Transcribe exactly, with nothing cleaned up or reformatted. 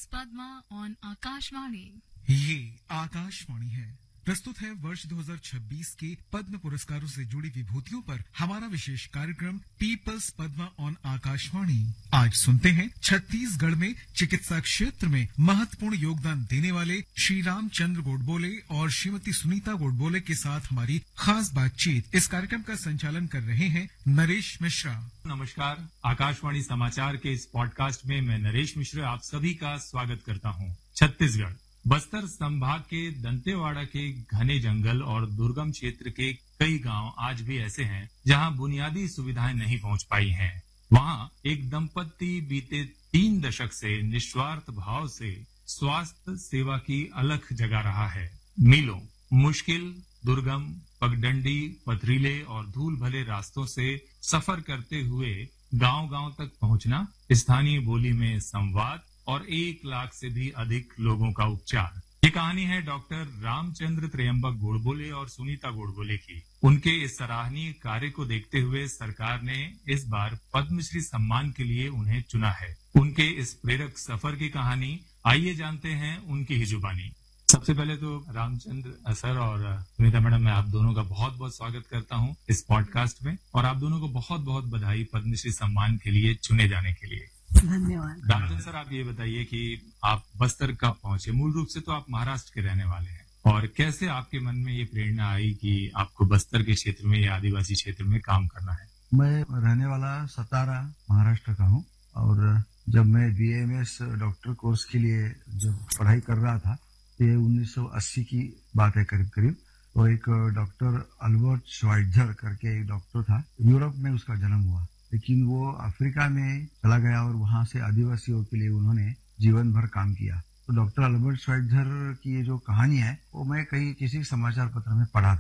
Peoples Padma on Akashvani. ये आकाशवाणी है। प्रस्तुत है वर्ष दो हज़ार छब्बीस के पद्म पुरस्कारों से जुड़ी विभूतियों पर हमारा विशेष कार्यक्रम पीपल्स पद्मा ऑन आकाशवाणी। आज सुनते हैं छत्तीसगढ़ में चिकित्सा क्षेत्र में महत्वपूर्ण योगदान देने वाले श्री रामचंद्र गोडबोले और श्रीमती सुनीता गोडबोले के साथ हमारी खास बातचीत। इस कार्यक्रम का संचालन कर रहे हैं नरेश मिश्रा। नमस्कार, आकाशवाणी समाचार के इस पॉडकास्ट में मैं नरेश मिश्रा आप सभी का स्वागत करता हूँ। छत्तीसगढ़ बस्तर संभाग के दंतेवाड़ा के घने जंगल और दुर्गम क्षेत्र के कई गांव आज भी ऐसे हैं जहां बुनियादी सुविधाएं नहीं पहुंच पाई हैं। वहां एक दंपत्ति बीते तीन दशक से निस्वार्थ भाव से स्वास्थ्य सेवा की अलख जगा रहा है। मीलों मुश्किल, दुर्गम, पगडंडी, पथरीले और धूल भले रास्तों से सफर करते हुए गांव-गांव तक पहुंचना, स्थानीय बोली में संवाद और एक लाख से भी अधिक लोगों का उपचार। ये कहानी है डॉक्टर रामचंद्र त्र्यंबक गोडबोले और सुनीता गोडबोले की। उनके इस सराहनीय कार्य को देखते हुए सरकार ने इस बार पद्मश्री सम्मान के लिए उन्हें चुना है। उनके इस प्रेरक सफर की कहानी आइए जानते हैं उनकी ही जुबानी। सबसे पहले तो रामचंद्र सर और सुनीता मैडम, मैं आप दोनों का बहुत बहुत स्वागत करता हूं इस पॉडकास्ट में और आप दोनों को बहुत बहुत बधाई पद्मश्री सम्मान के लिए चुने जाने के लिए। धन्यवाद। रामचंद्र सर, आप ये बताइए कि आप बस्तर कब पहुंचे? मूल रूप से तो आप महाराष्ट्र के रहने वाले हैं, और कैसे आपके मन में ये प्रेरणा आई कि आपको बस्तर के क्षेत्र में या आदिवासी क्षेत्र में काम करना है? मैं रहने वाला सतारा महाराष्ट्र का हूँ, और जब मैं B M S doctor course के लिए जब पढ़ाई कर रहा था, ये उन्नीस सौ अस्सी की बात है करीब करीब, तो एक डॉक्टर अल्बर्ट श्वाइट्जर करके एक डॉक्टर था, यूरोप में उसका जन्म हुआ, लेकिन वो अफ्रीका में चला गया और वहां से आदिवासियों के लिए उन्होंने जीवन भर काम किया। तो डॉक्टर अल्बर्ट श्वाइट्जर की ये जो कहानी है वो मैं कहीं किसी समाचार पत्र में पढ़ा था।